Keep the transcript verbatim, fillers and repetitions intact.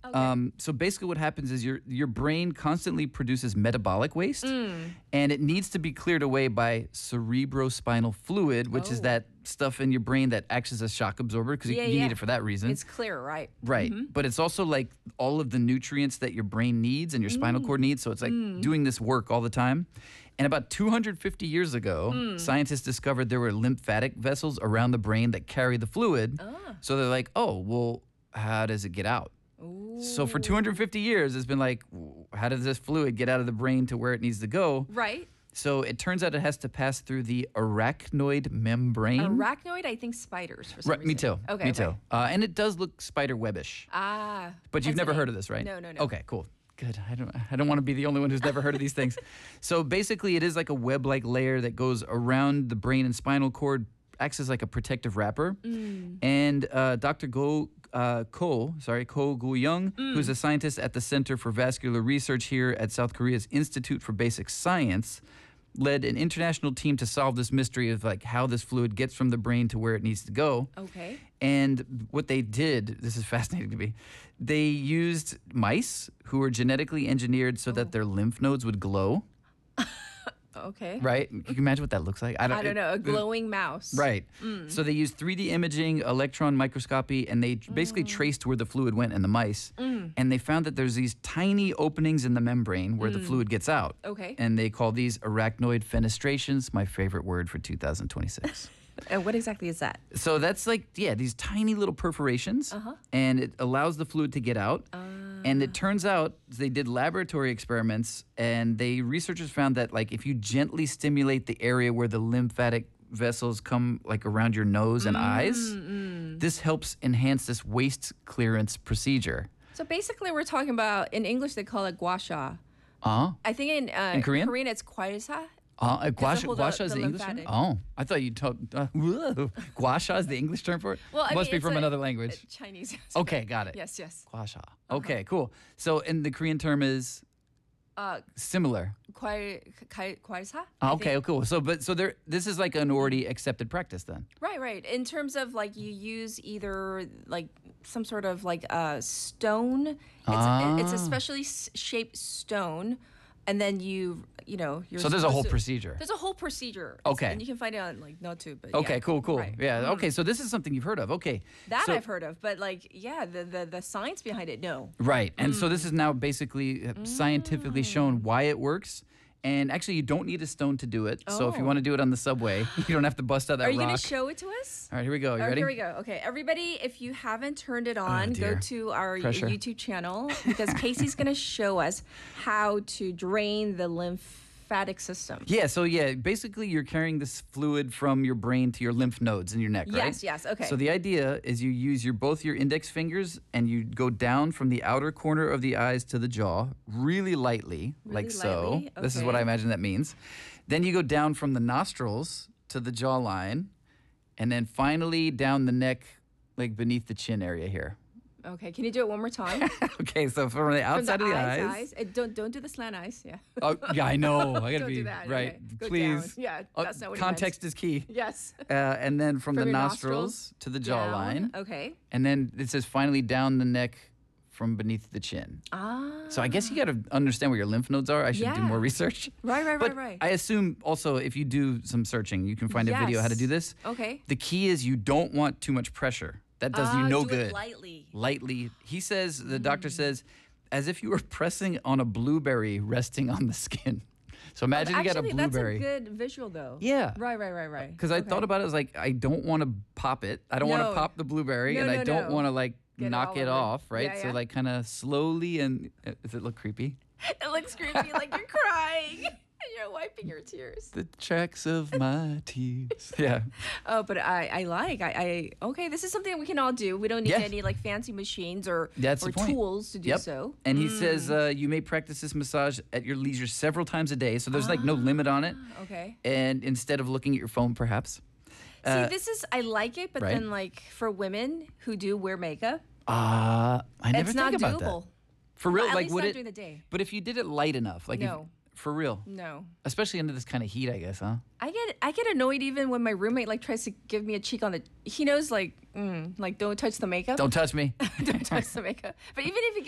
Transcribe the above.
Okay. Um, so basically, what happens is your your brain constantly produces metabolic waste, and it needs to be cleared away by cerebrospinal fluid, which is Oh. that stuff in your brain that acts as a shock absorber because Yeah, you, you yeah. need it for that reason. It's clear, right? Right. But it's also like all of the nutrients that your brain needs and your spinal cord needs. So it's like doing this work all the time. And about two hundred fifty years ago, scientists discovered there were lymphatic vessels around the brain that carry the fluid. So they're like, oh, well, how does it get out? So for two hundred fifty years, it's been like, w- how does this fluid get out of the brain to where it needs to go? Right. So it turns out it has to pass through the arachnoid membrane. Arachnoid, I think spiders for some Right, reason. me too. Okay. me okay. too. Uh, and it does look spider webbish. Ah. But you've hence never the heard name. of this, right? No, no, no. Okay, cool. Good. I don't I don't want to be the only one who's never heard of these things. So basically it is like a web-like layer that goes around the brain and spinal cord, acts as like a protective wrapper. Mm. And uh, Doctor Go uh, Ko, sorry, Ko Gu-young, Mm. who's a scientist at the Center for Vascular Research here at South Korea's Institute for Basic Science, led an international team to solve this mystery of like how this fluid gets from the brain to where it needs to go. Okay. And what they did, this is fascinating to me, they used mice who were genetically engineered so Oh. that their lymph nodes would glow, Okay. right? You can imagine what that looks like. I don't it- know. A it- glowing mouse. Right. So they used three D imaging, electron microscopy, and they basically traced where the fluid went in the mice. And they found that there's these tiny openings in the membrane where the fluid gets out. Okay. And they call these arachnoid fenestrations, my favorite word for two thousand twenty-six. And what exactly is that? So that's like, yeah, these tiny little perforations, Uh-huh. and it allows the fluid to get out. And it turns out they did laboratory experiments, and they researchers found that like if you gently stimulate the area where the lymphatic vessels come like around your nose and eyes, this helps enhance this waste clearance procedure. So basically, we're talking about, in English, they call it gua sha. Uh, I think in, uh, In Korean? Korean, it's kwaisa. uh, gua sha, hold gua the- sha is the the English term? lymphatic. Oh, I thought you talked. Uh, whoa. Gua sha is the English term for it? Well, I Must mean, be it's from a- another language. uh, Chinese. yes. Okay, got it. Yes, yes. Gua sha. Okay, cool. So, and the Korean term is Uh, similar. kwai, kai, kwaisa? Ah, okay, cool. So, but so there, this is like an already accepted practice then. Right, right. In terms of like you use either like some sort of like a stone. It's, it's a Ah. specially s- shaped stone, and then you you know you're. So there's a whole supposed to- procedure. There's a whole procedure. Okay. And you can find it on like NoTube. But Okay, yeah. cool, cool. Right. Yeah. Okay, so this is something you've heard of. Okay. That so, I've heard of, but like yeah, the, the the science behind it, no. Right. And so this is now basically uh, scientifically shown why it works. And actually, you don't need a stone to do it. So if you Oh. want to do it on the subway, you don't have to bust out that Are you rock. going to show it to us? All right, here we go. You Oh, ready? here we go. Okay, everybody, if you haven't turned it on, go dear. to our Pressure. YouTube channel because Casey's going to show us how to drain the lymphatic system. Yeah, so yeah, basically you're carrying this fluid from your brain to your lymph nodes in your neck, right? Yes, yes, okay. So the idea is you use your both your index fingers and you go down from the outer corner of the eyes to the jaw really lightly, like Really so. lightly, This is what I okay. imagine that means. Then you go down from the nostrils to the jawline, and then finally down the neck, like beneath the chin area here. Okay, can you do it one more time? Okay, so from the From outside the of the eyes, eyes. eyes. Uh, don't don't do the slant eyes. Yeah. Oh, yeah, I know. I gotta Don't be do that, right. okay. Go Please. down. Yeah, Uh, that's not what he meant. context is key. Yes. Uh, and then from, From the your nostrils, nostrils to the Down. jawline. Okay. And then it says finally down the neck from beneath the chin. Ah. So I guess you got to understand where your lymph nodes are. I should do Yeah. more research. Right, right, But right, right. I assume also if you do some searching, you can find a video how to do Yes. this. Okay. The key is you don't want too much pressure. That does you Ah, no do good. It lightly. Lightly. He says, the doctor Mm. says, as if you were pressing on a blueberry resting on the skin. So imagine you got a Actually, blueberry. that's a good visual though. Yeah. Right, right, right, right. Because I Okay. thought about it, I was like, I don't want to pop it. I don't want No. to pop the blueberry, No, and I no, don't no. want to like Get it knock all it over. off, right? Yeah, So yeah. like kind of slowly and uh, does it look creepy? It looks creepy, like you're crying and you're wiping your tears. The tracks of my tears. Yeah. Oh, but I, I like I, I okay. This is something we can all do. We don't need Yeah. any like fancy machines or That's or the point. tools to do Yep. so. And he says uh, you may practice this massage at your leisure several times a day. So there's like no limit on it. Okay. And instead of looking at your phone, perhaps. Uh, See, this is I like it, but right. then like for women who do wear makeup, Uh, I never it's think not about doable. that. For real, Well, at like least would not it? during the day. But if you did it light enough, like if- No. for real, No. especially under this kind of heat, I guess, huh? I get I get annoyed even when my roommate like tries to give me a cheek on the. He knows like mm, like don't touch the makeup. Don't touch me. don't touch the makeup. But even if he